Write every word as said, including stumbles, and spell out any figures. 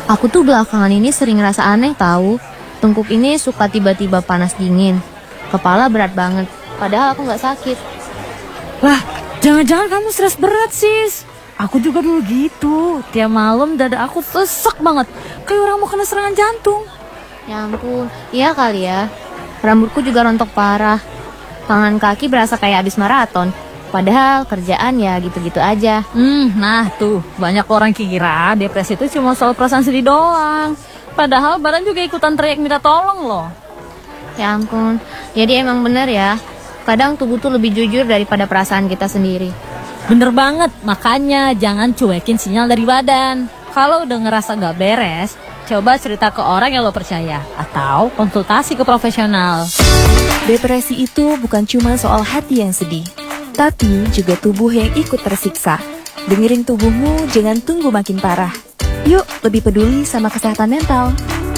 Aku tuh belakangan ini sering ngerasa aneh tahu. Tengkuk ini suka tiba-tiba panas dingin. Kepala berat banget, padahal aku nggak sakit. Lah, jangan-jangan kamu stres berat, sis. Aku juga dulu gitu. Tiap malam dada aku sesak banget, kayak orang mau kena serangan jantung. Ya ampun, iya kali ya. Rambutku juga rontok parah. Tangan kaki berasa kayak habis maraton. Padahal kerjaan ya gitu-gitu aja. Hmm, nah tuh, banyak orang kira depresi itu cuma soal perasaan sedih doang. Padahal badan juga ikutan teriak minta tolong loh. Ya ampun, jadi emang bener ya. Kadang tubuh tuh lebih jujur daripada perasaan kita sendiri. Bener banget, makanya jangan cuekin sinyal dari badan. Kalau udah ngerasa gak beres, coba cerita ke orang yang lo percaya. Atau konsultasi ke profesional. Depresi itu bukan cuma soal hati yang sedih, tapi juga tubuh yang ikut tersiksa. Dengerin tubuhmu, jangan tunggu makin parah. Yuk, lebih peduli sama kesehatan mental.